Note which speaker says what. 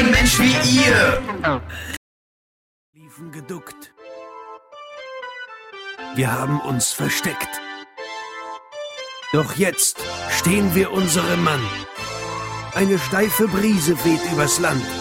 Speaker 1: ein Mensch wie ihr.
Speaker 2: Liefen geduckt. Wir haben uns versteckt. Doch jetzt stehen wir unserem Mann. Eine steife Brise weht übers Land.